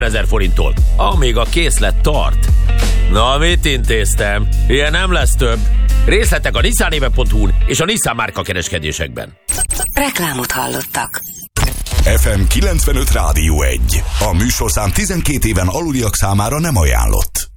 000 forinttól, amíg a készlet tart. Na, mit intéztem? Ilyen nem lesz több. Részletek a nissanéve.hu-n és a Nissan márka kereskedésekben. Reklámot hallottak. FM 95 Rádió 1. A műsorszám 12 éven aluliak számára nem ajánlott.